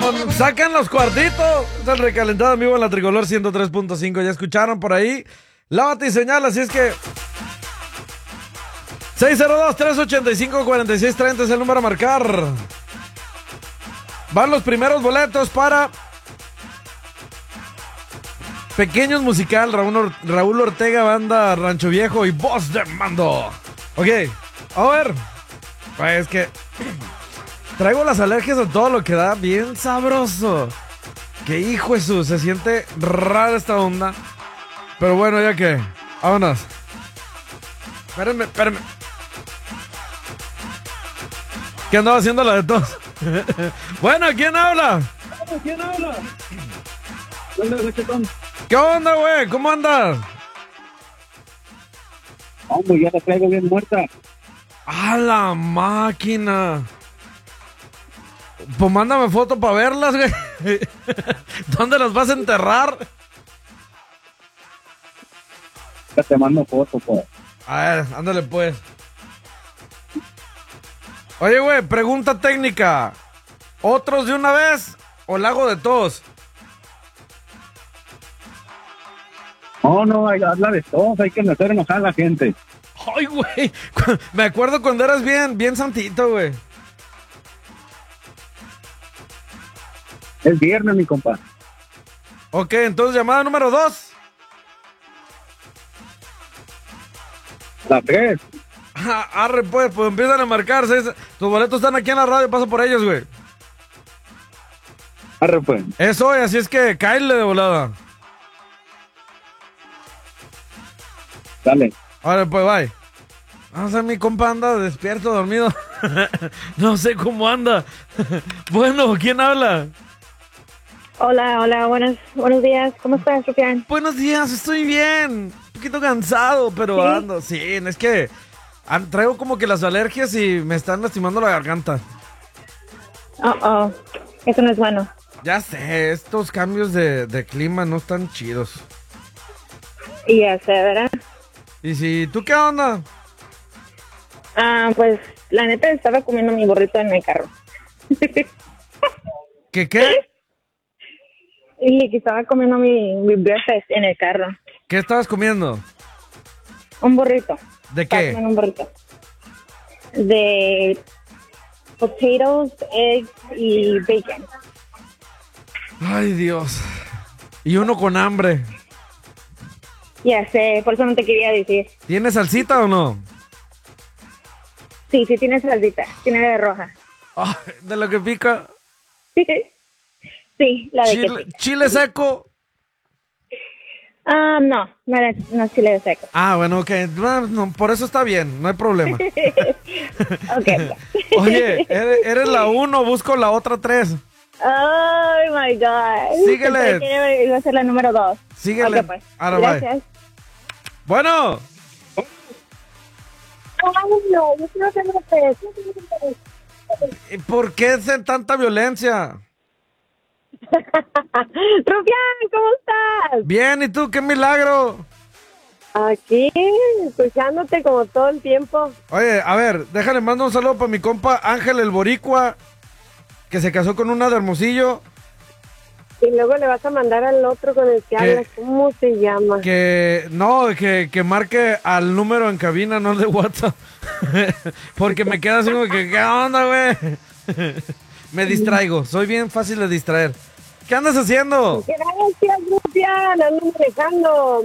Sacan los cuartitos. Es el recalentado en vivo en la Tricolor 103.5. Ya escucharon por ahí. Lávate y señala, así es que 602-385-4630 es el número a marcar. Van los primeros boletos para Pequeños Musical, Raúl Ortega, Banda Rancho Viejo y Voz de Mando. Ok, a ver. Pues es que traigo las alergias a todo lo que da, bien sabroso. Que hijo de su, se siente rara esta onda. Pero bueno, ya que, vámonos. Espérenme. ¿Qué andaba haciendo la de todos? Bueno, ¿quién habla? ¿Qué onda, güey? ¿Cómo andas? Hombre, ya la traigo bien muerta. ¡A la máquina! Pues mándame foto para verlas, güey. ¿Dónde las vas a enterrar? Ya te mando foto, pues. A ver, ándale pues. Oye, güey, pregunta técnica. ¿Otros de una vez o la hago de todos? No, habla de todo, hay que hacer enojar a la gente. Ay, güey. Me acuerdo cuando eras bien santito, güey. Es viernes, mi compa. Ok, entonces llamada número 2. La 3. Arre, pues empiezan a marcarse. Tus boletos están aquí en la radio, pasa por ellos, güey. Arre, pues. Es hoy, así es que cáele de volada. Dale. Ahora pues, bye. Vamos a ver, mi compa anda despierto, dormido. No sé cómo anda. Bueno, ¿quién habla? Hola, buenos días. ¿Cómo estás, Rufián? Buenos días, estoy bien. Un poquito cansado, pero ¿Sí? ando. Sí, es que traigo como que las alergias y me están lastimando la garganta. Oh, eso no es bueno. Ya sé, estos cambios de clima no están chidos. Y ya sé, ¿verdad? ¿Y si tú qué onda? Pues la neta estaba comiendo mi burrito en el carro. ¿Qué? Y que estaba comiendo mi breakfast en el carro. ¿Qué estabas comiendo? Un burrito. ¿De Estaba qué? comiendo un burrito. De potatoes, eggs y bacon. Ay, Dios. Y uno con hambre. Ya sé, por eso no te quería decir. ¿Tienes salsita o no? Sí, tiene salsita. Tiene de roja. Ay, de lo que pica. Sí, la de que Chile seco. no es chile de seco. Ah, bueno, ok. No, por eso está bien, no hay problema. Ok. Oye, eres la 1, busco la otra 3. Oh my God. Síguele. Iba a ser la número 2. Síguele. Ok, pues. Ahora Gracias. Bueno. No, yo quiero hacer una ¿Y por qué es tanta violencia? Rufián, ¿cómo estás? Bien, ¿y tú? ¡Qué milagro! Aquí, escuchándote como todo el tiempo. Oye, a ver, déjale, mando un saludo para mi compa Ángel el Boricua, que se casó con una de Hermosillo. Y luego le vas a mandar al otro con el que hablas. ¿Cómo se llama? Que marque al número en cabina, no el de WhatsApp. Porque me queda así como que, ¿qué onda, güey? Me distraigo, soy bien fácil de distraer. ¿Qué andas haciendo? Gracias, Rufián, ando manejando.